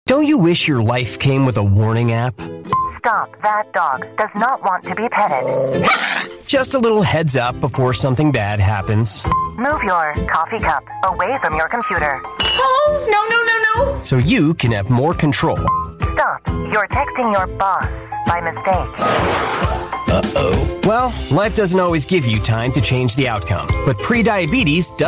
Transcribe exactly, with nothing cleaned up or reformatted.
Don't you wish your life came with a warning app? Stop. That dog does not want to be petted. Just a little heads up before something bad happens. Move your coffee cup away from your computer. Oh, no, no, no, no. So you can have more control. Stop. You're texting your boss by mistake. Uh-oh. Well, life doesn't always give you time to change the outcome, but prediabetes does.